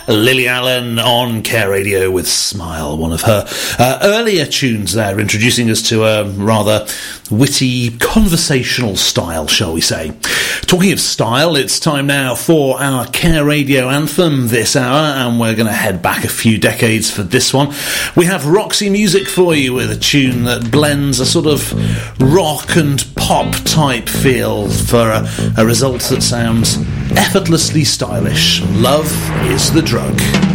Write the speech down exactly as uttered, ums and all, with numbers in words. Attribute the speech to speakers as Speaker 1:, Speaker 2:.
Speaker 1: Lily Allen on Care Radio with Smile, one of her uh, earlier tunes there, introducing us to a rather witty conversational style, shall we say. Talking of style, it's time now for our Care Radio anthem this hour, and we're going to head back a few decades for this one. We have Roxy Music for you with a tune that blends a sort of rock and pop type feel for a, a result that sounds effortlessly stylish. Love is the drug.